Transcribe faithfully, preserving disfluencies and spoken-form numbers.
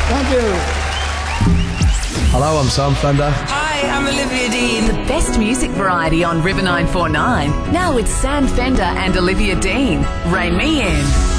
Thank you. Hello, I'm Sam Fender. Hi, I'm Olivia Dean. The best music variety on River nine four nine. Now with Sam Fender and Olivia Dean. Rein me in.